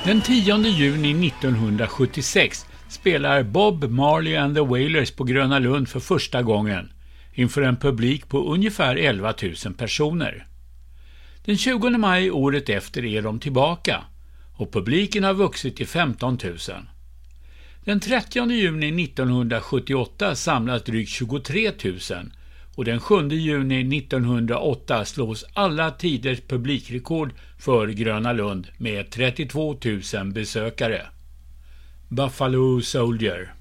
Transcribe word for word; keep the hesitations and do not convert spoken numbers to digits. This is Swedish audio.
Den tionde juni nittonhundrasjuttiosex spelar Bob Marley and the Wailers på Gröna Lund för första gången inför en publik på ungefär elva tusen personer. Den tjugonde maj året efter är de tillbaka och publiken har vuxit till femton tusen. Den trettionde juni nittonhundrasjuttioåtta samlas drygt tjugotre tusen och den sjunde juni nittonhundraåtta slås alla tiders publikrekord för Gröna Lund med trettiotvå tusen besökare. Buffalo Soldier.